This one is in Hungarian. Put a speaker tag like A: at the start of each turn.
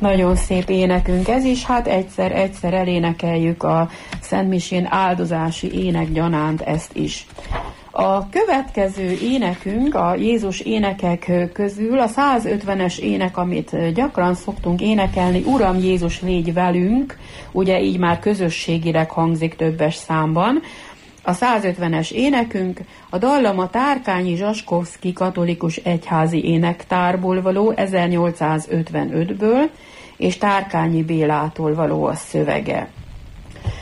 A: Nagyon szép énekünk ez is, hát egyszer elénekeljük a Szentmisén áldozási ének gyanánt ezt is. A következő énekünk a Jézus énekek közül a 150-es ének, amit gyakran szoktunk énekelni, Uram Jézus, légy velünk, ugye így már közösségileg hangzik többes számban. A 150-es énekünk a dallam a Tárkányi Zsaskovszky katolikus egyházi énektárból való 1855-ből, és Tárkányi Bélától való a szövege.